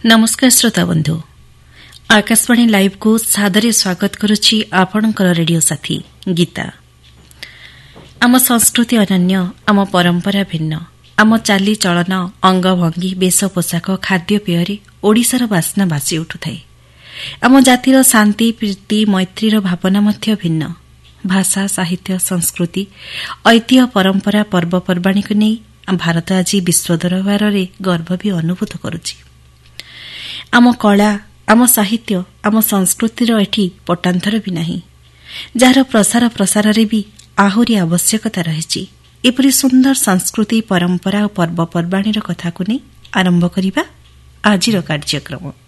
नमस्कार श्रोता बंधु, आकाशवाणी लाइव को सादरे स्वागत करुछि आपणकर रेडियो साथी गीता। आम संस्कृति अनन्य, आम परंपरा भिन्न, आम चाली चलन, अंगभंगी, वेश पोशाक, खाद्यपेय ओडिशार बास्ना भासी उठुଥାଏ। आम जातिर शांति, प्रीति, मैत्रीर भावना मध्य भिन्न। भाषा, साहित्य, संस्कृति, ऐतिह्य, परंपरा, पर्वपर्वाणी को नहीं भारत आज विश्व दरबार में गर्व भी अनुभूत करुछि। आम कला, आम साहित्य, आम संस्कृतिर एठी पटांतर भी नहीं, जार प्रसार प्रसार रे भी आहुरी आवश्यकता रही। एपरी सुंदर संस्कृति, परंपरा और पर्वपर्वाणी कथा को नहीं आरंभ करिबा आजिर कार्यक्रम।